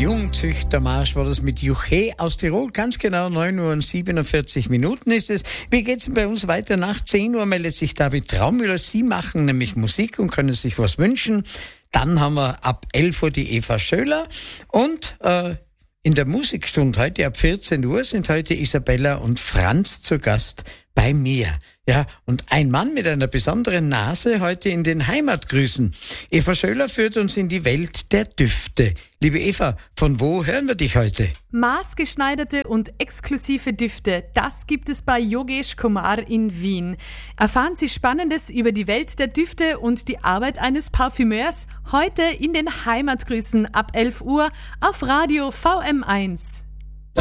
Jungzüchtermarsch war das mit Juche aus Tirol. Ganz genau 9:47 ist es. Wie geht's denn bei uns weiter? Nach 10 Uhr meldet sich David Traumüller. Sie machen nämlich Musik und können sich was wünschen. Dann haben wir ab 11 Uhr die Eva Schöler. Und in der Musikstunde heute ab 14 Uhr sind heute Isabella und Franz zu Gast bei mir. Ja, und ein Mann mit einer besonderen Nase heute in den Heimatgrüßen. Eva Schöler führt uns in die Welt der Düfte. Liebe Eva, von wo hören wir dich heute? Maßgeschneiderte und exklusive Düfte, das gibt es bei Yogesh Kumar in Wien. Erfahren Sie Spannendes über die Welt der Düfte und die Arbeit eines Parfümeurs heute in den Heimatgrüßen ab 11 Uhr auf Radio VM1.